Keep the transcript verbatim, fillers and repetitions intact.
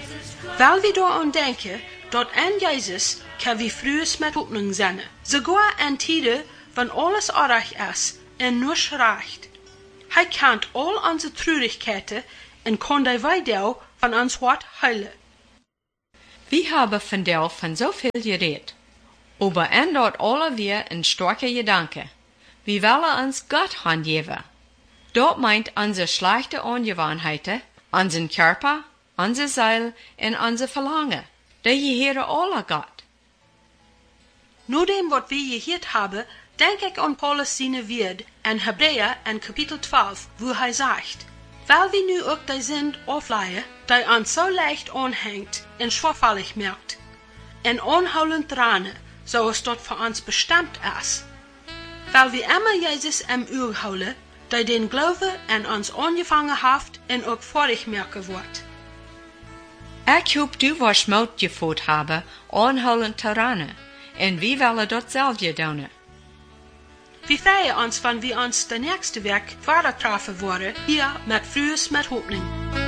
Weil wir daaraan denken, dat aan Jezus kan we vroeger met hoopning zijn. Sogar aan tijden, wanneer alles erg is en niets reicht. Hij kent al onze treurigkeiten en kan die weideel van ons hart heilen. Wir haben von der von so viel geredet. Aber en dort alle wir ein starker Gedanke. Wir wollen uns Gott handgeben. Dort meint unsere schlechte Angewohnheiten, unseren Körper, unser Seil und unser Verlangen. Die gehören alle Gott. Nur dem, was wir gehört haben, denk ich an Paulus seine Wort in Hebräer in Kapitel zwölf, wo er sagt, weil wir nu auch die Sünd aufleihen, die uns so leicht anhängt und schwerfällig merkt, en anhoudend tranen, so es dort für uns bestimmt ist. Weil wir immer Jesus im Ohr houden, die den Glauben an uns angefangen hat und auch fertig merken wird. Ich hoop du was Mut gevoerd hebben, aanhoudend te rennen, en wie willen dat zelf doen. Wir freuen uns, wenn wir uns der nächste Werk weiter treffen wollen, hier mit Frühes mit Hoffnung.